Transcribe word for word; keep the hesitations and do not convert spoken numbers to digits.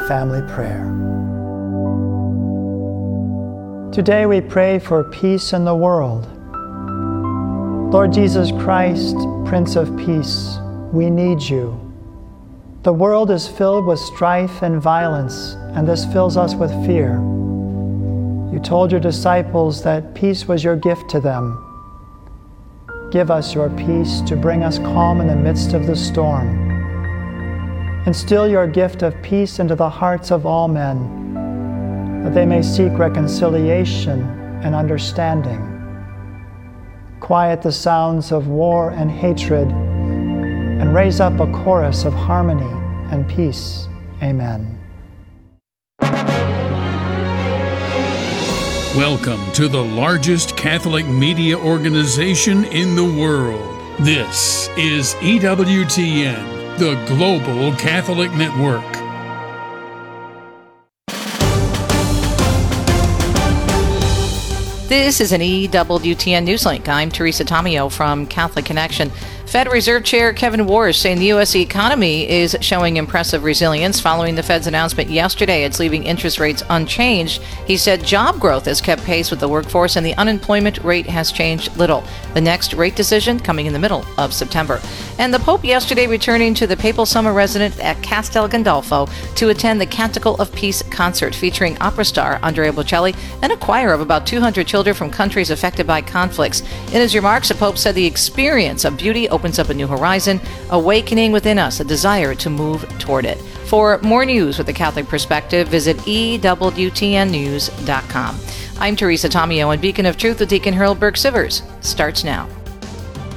Family Prayer. Today we pray for peace in the world. Lord Jesus Christ, Prince of Peace, we need you. The world is filled with strife and violence, and this fills us with fear. You told your disciples that peace was your gift to them. Give us your peace to bring us calm in the midst of the storm. Instill your gift of peace into the hearts of all men, that they may seek reconciliation and understanding. Quiet the sounds of war and hatred, and raise up a chorus of harmony and peace. Amen. Welcome to the largest Catholic media organization in the world. This is E W T N, the Global Catholic Network. This is an E W T N Newslink. I'm Teresa Tomeo from Catholic Connection. Fed Reserve Chair Kevin Warsh saying the U S economy is showing impressive resilience following the Fed's announcement yesterday it's leaving interest rates unchanged. He said job growth has kept pace with the workforce and the unemployment rate has changed little. The next rate decision coming in the middle of September. And the Pope yesterday returning to the papal summer residence at Castel Gandolfo to attend the Canticle of Peace concert featuring opera star Andrea Bocelli and a choir of about two hundred children from countries affected by conflicts. In his remarks, the Pope said the experience of beauty opens up a new horizon, awakening within us a desire to move toward it. For more news with the Catholic perspective, visit E W T N news dot com. I'm Teresa Tomeo, and Beacon of Truth with Deacon Harold Burke Sivers starts now.